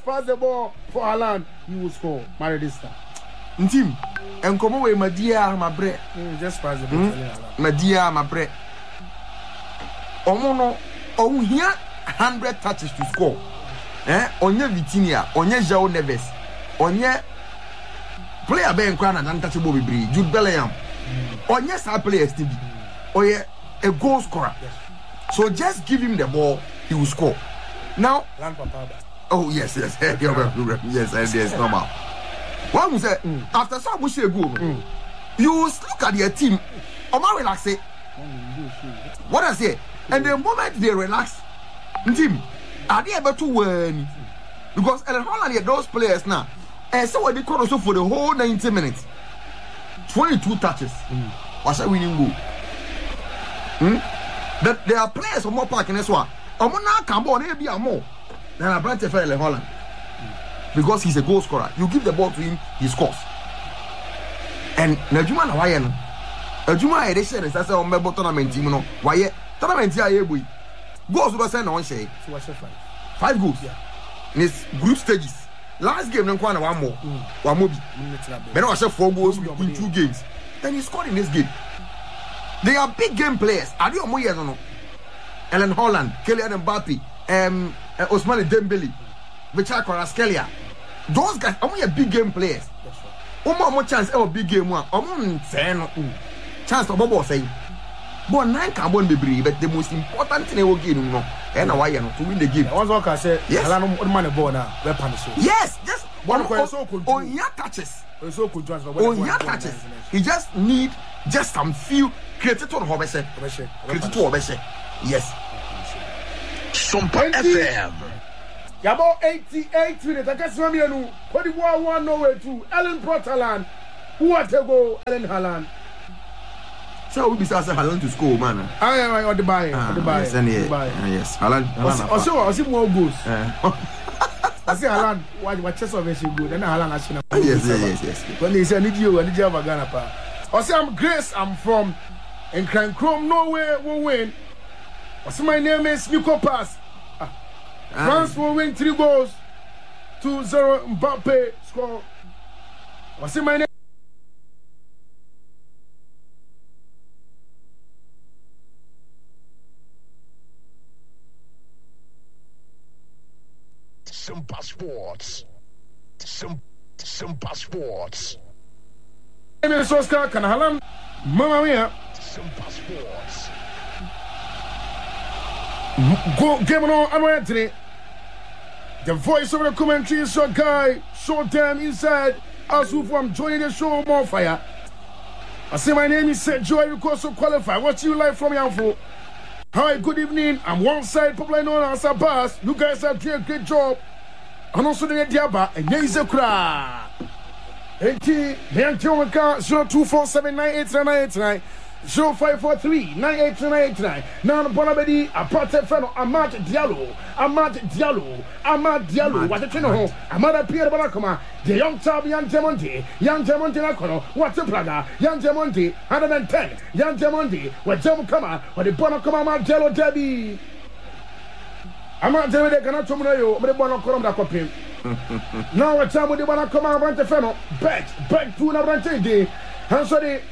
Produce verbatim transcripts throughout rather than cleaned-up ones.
pass the ball for Haaland, he will score. Marry this time. Team, and come away, my dear, my bread. Mm, just pass the ball. Mm? My dear, my bread. Omono, oh, here, hundred touches to score. Eh? Onye Vitinha, Onye João Neves, Onye player Ben Kwana and untouchable Bibri, Jude Bellingham. Onye sa players T V. Oye a goal scorer. So just give him the ball, he will score. Now, oh yes, yes, yes, yes, yes, normal. One will say after some we say go, you look at your team, Oma relax it. What I say, and the moment they relax, team. Are they able to win? Because Erling Haaland those players now, and so what they call also for the whole ninety minutes, twenty-two touches. Mm. What's that winning goal? Hmm? That there are players for more park in this one. I'm not come on, maybe a more than a branch of Erling Haaland because he's a goal scorer. You give the ball to him, he scores. And Najuma Hawaii, Najuma, they said, that's a member tournament team. No, why tournament here, boy. Goals were sent on Shay. So what's your five? Five goals. Yeah. In his group stages. Last game, no one one more. Mm. One more. But I said four goals in two games. Then he scored in this game. They are big game players. Are you more years or no? Erling Haaland, Kylian Mbappe, um, uh, Ousmane Dembele, Richard Kvaratskhelia. Those guys are more big game players. That's right. One more chance of big game one. Um, chance of Bobo saying. But nine carbon debris, but the most important thing they will give no, and why you know to win the game. Once I say, yes, I don't want ball now. Yes, just one on your touches. On your touches, he just need just some few created to Hobese, created to Hobese. Yes. Sumpa F M. About eighty-eight minutes. I guess I'm here now. What do you want nowhere to? Ellen Haaland. Who want to go? Erling Haaland. So we be saying Haaland to score, man. I am on the buy, on the buy, yes, yes. Haaland. Also, I see more goals. I see Haaland. Watch, watch us over she good. Then Haaland has seen. Yes, yes, yes. When they say I need you, I need you have a Ghana pa. I say I'm Grace. I'm from Nkrankrom, Norway. Will win. I say my name is Nico Pass. France will win three goals to zero. Mbappe score. I say my name. Sumpa Sports. Some Sumpa Sports. My name is Oscar Kanahalan. Mamma mia. Sumpa Sports. Go game on Anthony. The voice of the commentary is your guy. Show them inside. As if I'm joining the show more fire. I say my name is Sergio. You also qualify. What you like from Yanfo? Hi, good evening. I'm one side, popularly known as Abbas. You guys are doing a great job. And also the Diaba and Yazakra. eighty, zero two four seven nine eight nine eight nine, zero five four three nine eight nine eight nine. Now, the Bonabedi, a part of fellow Ahmad Diallo, Ahmad Diallo, Ahmad Diallo, what the know, Ahmad Pierre Balakoma, the young child, young Demonte, young Demonte Lacono, what's a plaga, young Demonte, one hundred ten, young Demonte, where Jam Kama, or the Bonacoma Diallo Debbie. I'm not telling you, cannot tell you, but the Bonacom that copy. Now, a time with the Bonacoma, Rante Feno, bet, bet to Nabrante Day, and so the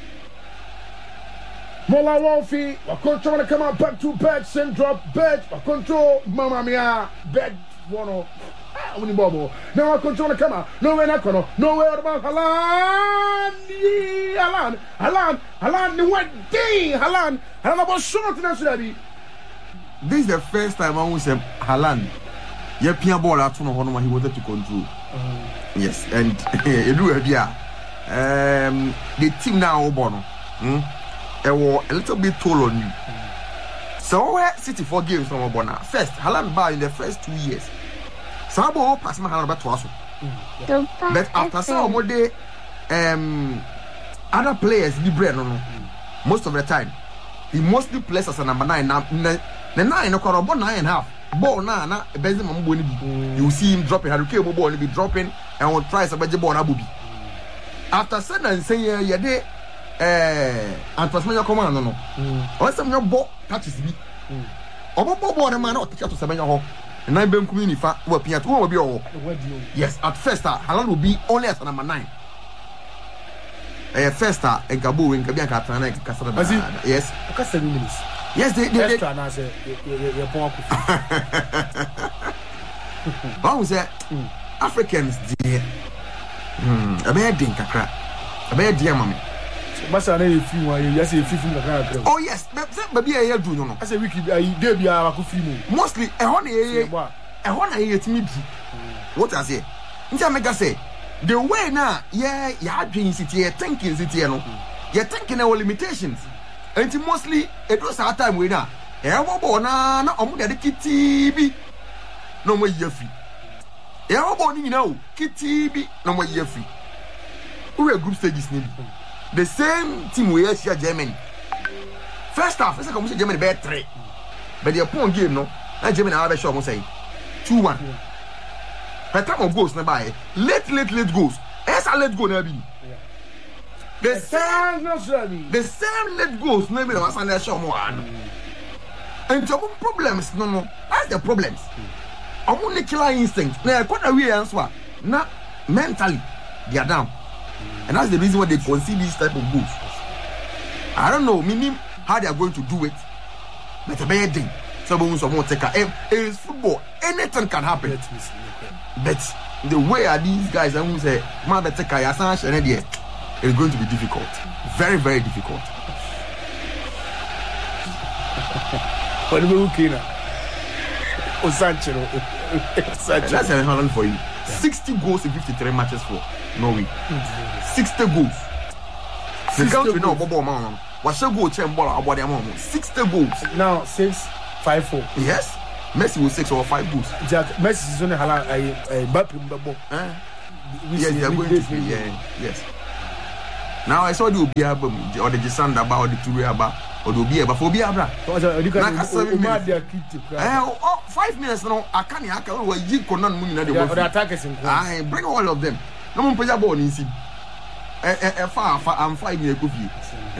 Mola Wolfie, or control to come out back to bed, send drop bed, or control Mamma Mia, bed, one of Bobo. Now I control to come out, nowhere not gonna, nowhere about Halan, Halan, Halan, Halan, the one day, Halan, Halan about short nationally. This is the first time I will say Haaland. Yeah, Pia ball out from one he wanted to control. Uh, yes, and you do it, yeah. Um, the team now, Bono, hmm, they were a little bit tall on you. So, where City four games from Bona. First, Haaland bar in the first two years. Sabo pass my Haaland back to us. But after some more day, um, other players, Libre, no, no, most of the time, he mostly plays as a number nine. Now, the nine, no, about nine and a half. Ball now, na Benzema mbo ni bi. You see him dropping. Harry Kane ball ni be dropping, and will try some ball na bubi. After sudden say yeah de eh Antoine command no no. Or some your ball touches bi. Obo ball ball na man not teach to seven ho. And nine ben community fa will be at will be all. Yes, at first uh, Haaland will be only as number nine. Uh, first uh, and Gabu in Kabia Katana Casada. Yes. Seven minutes. Yes, they they extra now say you point. What was that? Africans dear. Hmm, a bad thing kakra. A bad dear mommy. Masa na efi wa you say efi na kakra. Oh yes, but be a do no. I say wiki dey be a ku fi mu. Mostly e ho na ye. E ho na ye timi du. What I say? Nti make say the way na yeah ya adwin city ya thinking city no. You thinking our limitations. And mostly it was our time we na. E wo bo na na omo de kiti bi. No mo ye fi. E wo bo ni nyina o kiti bi no mo ye fi. We are group stages ni. The same team we are Germany. First half, first half, Germany beat three. But the opponent game no, na Germany have a shot. We say two one. By time of goals, na buy late, late, late goals. Yes, I let go na be. The same, the same late goals. No be na was na shot more. And the problems, no, no, that's the problems. I'm only killer instinct. Now, what are we answer? Now, mentally, they are down. And that's the reason why they concede this type of goals. I don't know, meaning how they are going to do it. But a bad thing. Someone someone take a it is football. Anything can happen. But the way are these guys and who say man better take a yasan and it's going to be difficult. Very, very difficult. What do we do? Osancho. That's a Haaland for you. Sixty goals in fifty-three matches for Norway. Sixty goals. The country now, Bobo Man. What's your goal? Chamber about their mom. Sixty goals. Now six, five, four. Yes. Messi will six or five goals. Jack Messi is only Haaland. I Mbappe double. Yes, they are going to be. Yeah, yes. Now I saw the Obiaba or the Gisanda about the Turiaba or the Obiaba for Obiaba. Oh, five minutes now. I can't. I can't. What you cannot move in the attackers. I bring all of them. No one plays a ball in see. Eh, far, far. I'm five minutes with you.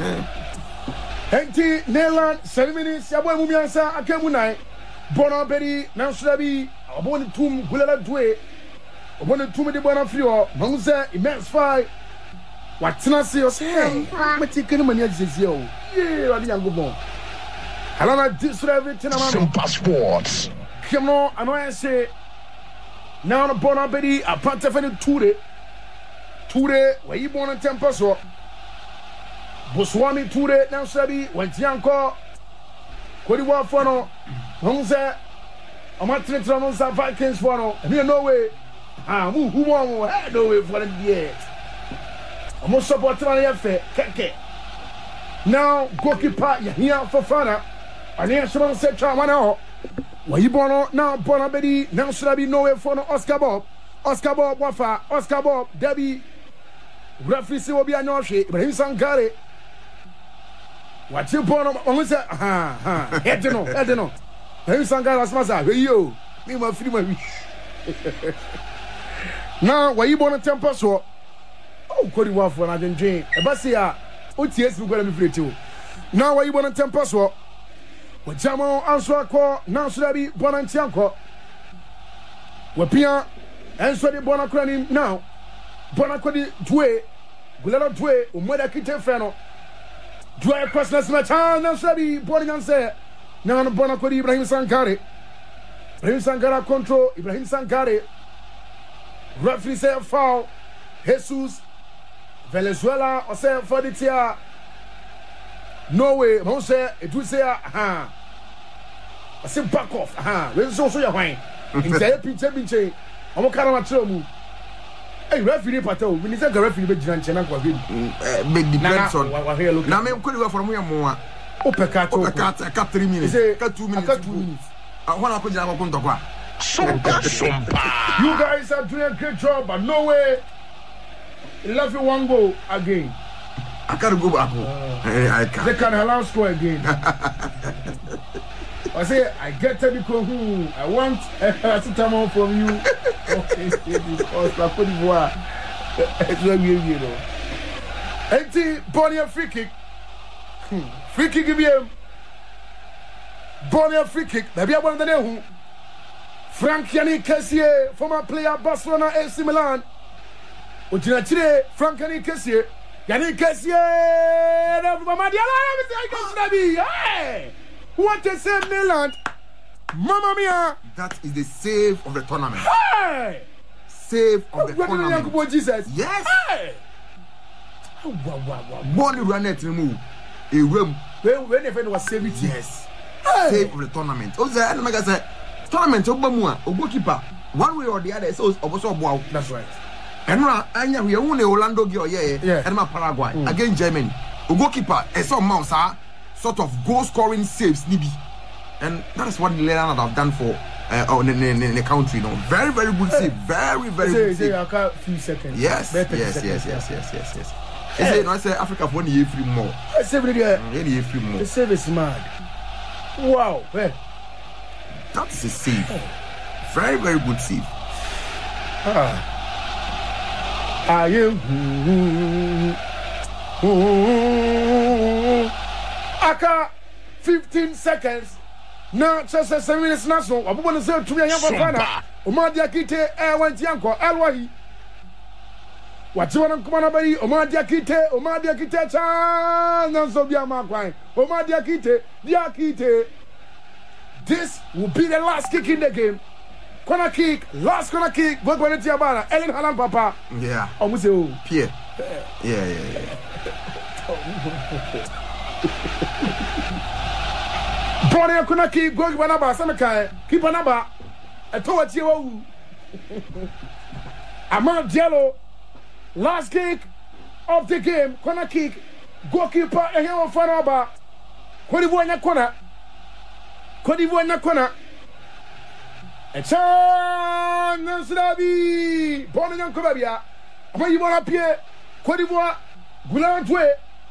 Empty Neyland. Seven minutes. Ya boy Mumiansa. Akemunai. Bona Berry. Nansulabi. Abon Tum. Gulala Dwe. Abon Tum de Bona Frio. Mangusa. Immense five. What's not say? Hey, I'm taking money as this yo. Yeah, I'm young boy. Halana disrave Simple Sports. Come on, I know I say. Now the Bona Berry. A Pantafani Ture. Ture. Where you born in Tempeso? Boswami Ture. Now Sabi. Went Yanko. Kodiwa Fono. Honza. I'm not trying to announce Vikings Fono. And you know way. Ah, who who won't have no way for the year. I'm not supporting my affair. Keke. Now, goalkeeper, you're here for Fana. And here, someone said, Chamano. Why you born now? Bona Berry. Now, should I be nowhere for no Oscar Bob? Oscar Bob, Wafa, Oscar Bob, Debbie. Referee will be a noshi, but he's on Gary. What you born on? Say, ha, ha. I don't know, I don't know. He's on Gary, Massa. Hey, you. Me, my free. Now, why you born a temper so? Oh, Cody Waff when I didn't drink. A Basia, O T S, we're going to be free too. Now, why you born a temper so? What Jamo answer call, now should I be born and Tianco? What Pia answer the Bonacrani now? Bonacrani Dwe, Gulana Dwe, Umada Kite Feno. Dwe Christmas match, now should I be born and say, now on Bonacrani Ibrahim Sankari. Ibrahim Sankara control, Ibrahim Sankari. Referee say foul. Jesus Venezuela or say for the tia. No way, won't say it will say ah. I say back off. Ah, where's also your wine? In the picture be changed. I'm a caramacho. Hey, referee Pato, we need a referee be Jan Chena kwa vidi. Big depends on. Now me could go from where more. Opekato. Opekato, cut three minutes. Cut two minutes. Cut two minutes. I want to put you on Kuntakwa. Sumpa, sumpa. You guys are doing a great job, but no way. Love you one goal again. I can't go back. Uh, I can't. They can allow score again. I say, I get to the I want a paracetamol from you. Okay, because la Côte d'Ivoire. It's very weird, you know. Empty body a free kick. Free kick, give him. Body a free kick. Maybe I want the name. Frank Yannick Kessié, former player Barcelona A C Milan. Ojinachire Frank Yannick Kessié. Yannick Kessié, Mama Diala, hey, what a save Milan. Mamma mia. That is the save of the tournament. Hey! Save of the tournament. Jesus. Yes. Hey! Wow, wow, wow. One run at remove a room. When when was saved, yes. Hey! Save of the tournament. Oh, the enemy said tournament Obama, a goalkeeper. One way or the other, so also wow. That's right. And Anya, we own Orlando Gio, yeah, yeah, and my Paraguay mm. against Germany. A goalkeeper, a some mouse, sort of goal scoring saves, Nibi. And that is what the Leonard have done for uh, oh, in, in, in the country. You know, very, very good save. Very, very say, good say, save. I can't few seconds. Yes, yes, yes, yes, yes, yes, yes, yes. I say, no, I say Africa for one year free more. I say, one year free more. The save is mad. Wow, hey. That is a save. Very, very good save. Ah. Are you? Aka fifteen seconds. Now, just a seven minutes national. I'm going to say to me, I'm going to Omadia Kite, I went Yanko, Elwahi. What you want to come on about? Omadia Kite, Omadia Kite, Chan, so be a mark line. Omadia Kite, Dia Kite. This will be the last kick in the game. Corner kick, last corner kick, go to the Tiabana, Ellen Halan Papa. Yeah. Almost a Pierre. Yeah, yeah, yeah. Bonnie corner kick, go to Banaba, Samakai, keep Banaba, a towards you. Amount yellow, last kick of the game, corner kick, goalkeeper, a hero for Naba, Codivoina corner, Codivoina corner. Echan Nansrabi, Bonnie and Cobabia. When you want to appear, Cote d'Ivoire, Goulantwe,